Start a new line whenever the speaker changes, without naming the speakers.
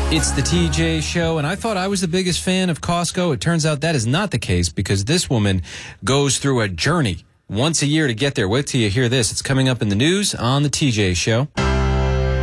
It's the TJ Show, and I thought I was the biggest fan of Costco. It turns out that is not the case because this woman goes through a journey once a year to get there. Wait till you hear this. It's coming up in the news on the TJ Show.